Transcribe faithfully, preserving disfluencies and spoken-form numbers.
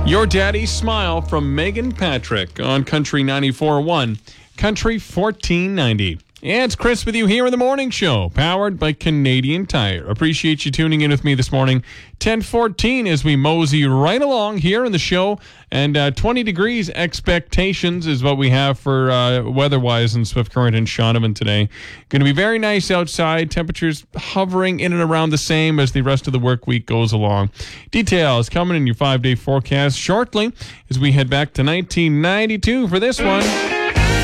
Your Daddy's Smile from Megan Patrick on Country ninety-four point one, Country fourteen ninety. And it's Chris with you here in the morning show, powered by Canadian Tire. Appreciate you tuning in with me this morning. ten fourteen as we mosey right along here in the show. And uh, twenty degrees expectations is what we have for uh, weather-wise in Swift Current and Shaunavon today. Going to be very nice outside. Temperatures hovering in and around the same as the rest of the work week goes along. Details coming in your five-day forecast shortly as we head back to nineteen ninety-two for this one.